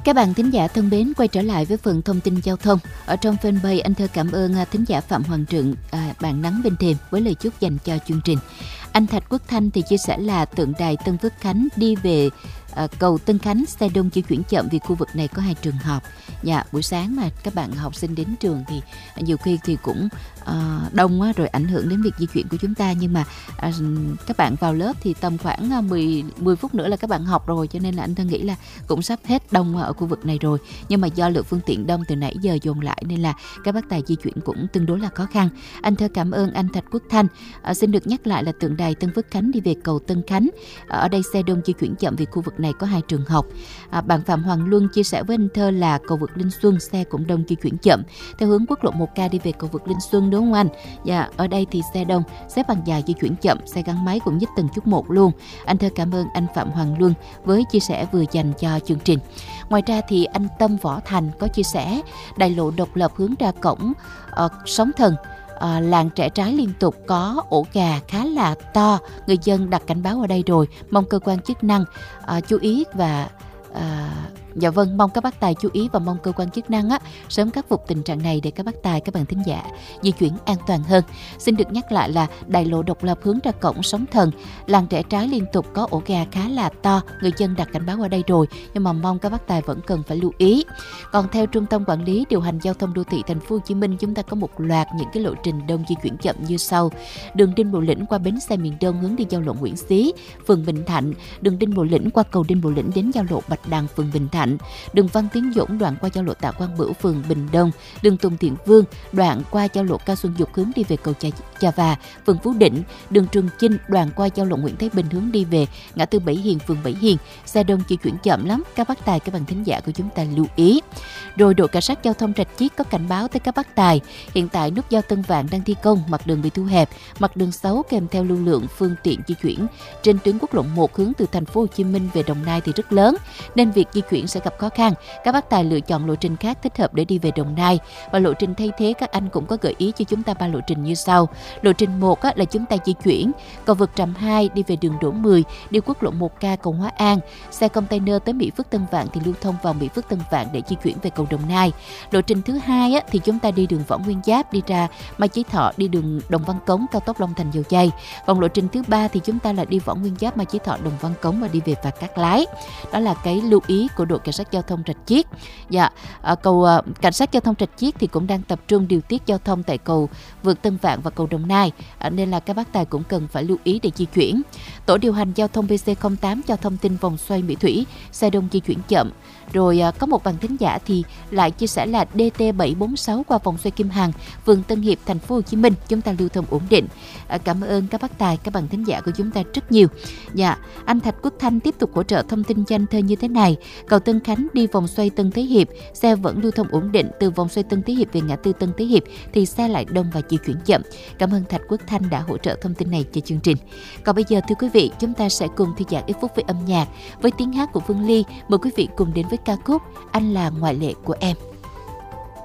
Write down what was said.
Các bạn thính giả thân mến, quay trở lại với phần thông tin giao thông. Ở trong fanpage, anh Thơ cảm ơn thính giả Phạm Hoàng Trượng, bạn Nắng Bên Thềm với lời chúc dành cho chương trình. Anh Thạch Quốc Thanh thì chia sẻ là tượng đài Tân Phước Khánh đi về cầu Tân Khánh, xe đông di chuyển chậm vì khu vực này có 2 trường học. Dạ, buổi sáng mà các bạn học sinh đến trường thì nhiều khi thì cũng đông á, rồi ảnh hưởng đến việc di chuyển của chúng ta. Nhưng mà các bạn vào lớp thì tầm khoảng 10 phút nữa là các bạn học rồi, cho nên là anh Thơ nghĩ là cũng sắp hết đông ở khu vực này rồi. Nhưng mà do lượng phương tiện đông từ nãy giờ dồn lại nên là các bác tài di chuyển cũng tương đối là khó khăn. Anh Thơ cảm ơn anh Thạch Quốc Thanh. Xin được nhắc lại là tượng đài Tân Phước Khánh đi về cầu Tân Khánh. Ở đây xe đông di chuyển chậm vì khu vực này có 2 trường học. Bạn Phạm Hoàng Luân chia sẻ với anh Thơ là cầu vượt Linh Xuân xe cũng đông di chuyển chậm theo hướng quốc lộ 1K đi về cầu vượt Linh Xuân, đúng không anh? Dạ, ở đây thì xe đông, xếp bằng dài di chuyển chậm, xe gắn máy cũng nhích từng chút một luôn. Anh Thơ cảm ơn anh Phạm Hoàng Luân với chia sẻ vừa dành cho chương trình. Ngoài ra thì anh Tâm Võ Thành có chia sẻ đại lộ độc lập hướng ra cổng Sóng Thần. Làng Trẻ Trái liên tục có ổ gà khá là to, người dân đặt cảnh báo ở đây rồi, mong cơ quan chức năng chú ý và dạ vâng, mong các bác tài chú ý và mong cơ quan chức năng sớm khắc phục tình trạng này để các bác tài, các bạn thính giả di chuyển an toàn hơn. Xin được nhắc lại là đại lộ độc lập hướng ra cổng Sóng Thần, làng Trẻ Trái liên tục có ổ gà khá là to, người dân đặt cảnh báo ở đây rồi, nhưng mà mong các bác tài vẫn cần phải lưu ý. Còn theo Trung tâm Quản lý Điều hành Giao thông Đô thị Thành phố Hồ Chí Minh, chúng ta có một loạt những cái lộ trình đông di chuyển chậm như sau: đường Đinh Bộ Lĩnh qua bến xe miền Đông hướng đi giao lộ Nguyễn Xí, phường Bình Thạnh; đường Đinh Bộ Lĩnh qua cầu Đinh Bộ Lĩnh đến giao lộ Bạch Đằng, phường Bình Thạnh; đường Văn Tiến Dũng đoạn qua giao lộ Tạ Quang Bửu, phường Bình Đông; đường Tùng Thiện Vương đoạn qua giao lộ Cao Xuân Dục hướng đi về cầu Chà Và, phường Phú Định; đường Trường Chinh đoạn qua giao lộ Nguyễn Thái Bình hướng đi về ngã tư Bảy Hiền, phường Bảy Hiền. Xe đông di chuyển chậm lắm, các bác tài, các bạn thính giả của chúng ta lưu ý. Rồi đội cảnh sát giao thông Rạch Chiếc có cảnh báo tới các bác tài, hiện tại nút giao Tân Vạn đang thi công, mặt đường bị thu hẹp, mặt đường xấu kèm theo lưu lượng phương tiện di chuyển trên tuyến quốc lộ 1 hướng từ Thành phố Hồ Chí Minh về Đồng Nai thì rất lớn, nên việc di chuyển sẽ gặp khó khăn. Các bác tài lựa chọn lộ trình khác thích hợp để đi về Đồng Nai. Và lộ trình thay thế, các anh cũng có gợi ý cho chúng ta 3 lộ trình như sau. Lộ trình 1 là chúng ta di chuyển cầu vượt Trạm 2 đi về đường Đỗ 10, đi quốc lộ 1K cầu Hóa An. Xe container tới Mỹ Phước Tân Vạn thì lưu thông vào Mỹ Phước Tân Vạn để di chuyển về cầu Đồng Nai. Lộ trình thứ 2 thì chúng ta đi đường Võ Nguyên Giáp đi ra Mai Chí Thọ, đi đường Đồng Văn Cống, cao tốc Long Thành Dầu Giây. Còn lộ trình thứ 3 thì chúng ta là đi Võ Nguyên Giáp, Mai Chí Thọ, Đồng Văn Cống và đi về Phà Cát Lái. Đó là cái lưu ý của đội cảnh sát giao thông Rạch Chiếc. Dạ, cảnh sát giao thông Rạch Chiếc thì cũng đang tập trung điều tiết giao thông tại cầu vượt Tân Vạn và cầu Đồng Nai, nên là các bác tài cũng cần phải lưu ý để di chuyển. Tổ điều hành giao thông BC08 cho thông tin vòng xoay Mỹ Thủy, xe đông di chuyển chậm. Rồi có một bạn thính giả thì lại chia sẻ là DT746 qua vòng xoay Kim Hằng, phường Tân Hiệp, Thành phố Hồ Chí Minh, chúng ta lưu thông ổn định. Cảm ơn các bác tài, các bạn thính giả của chúng ta rất nhiều. Dạ, anh Thạch Quốc Thanh tiếp tục hỗ trợ thông tin cho anh Thơ như thế này: cầu Tân Khánh đi vòng xoay Tân Thế Hiệp, xe vẫn lưu thông ổn định, từ vòng xoay Tân Thế Hiệp về ngã tư Tân Thế Hiệp thì xe lại đông và di chuyển chậm. Cảm ơn Thạch Quốc Thanh đã hỗ trợ thông tin này cho chương trình. Còn bây giờ thưa quý vị, chúng ta sẽ cùng thư giãn ít phút với âm nhạc với tiếng hát của Phương Ly. Mời quý vị cùng đến với ca khúc Anh Là Ngoại Lệ Của Em.